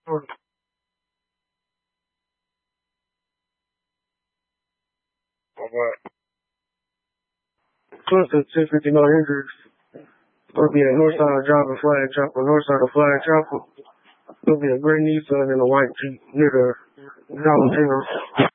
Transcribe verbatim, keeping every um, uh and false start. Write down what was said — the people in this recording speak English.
Or, or plus the six fifty no injuries. It'll be a north side driving flag chopper, north side of flag chopper. It'll be a gray Nissan and a white Jeep near the Dollar General.